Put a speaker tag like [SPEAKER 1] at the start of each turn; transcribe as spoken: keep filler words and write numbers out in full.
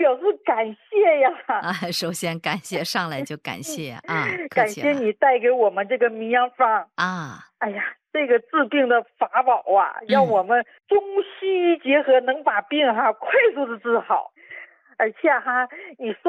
[SPEAKER 1] 表示感谢呀。
[SPEAKER 2] 啊，首先感谢，上来就感谢啊，客
[SPEAKER 1] 感
[SPEAKER 2] 气了。
[SPEAKER 1] 谢你带给我们这个迷药方。
[SPEAKER 2] 啊，
[SPEAKER 1] 哎呀，这个治病的法宝啊，让
[SPEAKER 2] 嗯。
[SPEAKER 1] 我们中西医结合，能把病哈快速的治好。而且哈，你说